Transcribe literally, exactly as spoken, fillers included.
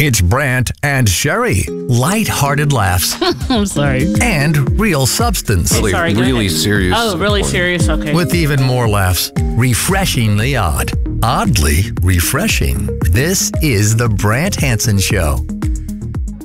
It's Brant and Sherry. Light-hearted laughs. I'm sorry. And real substance. Really, sorry, really serious. Oh, really serious? Okay. With even more laughs. Refreshingly odd. Oddly refreshing. This is The Brant Hanson Show.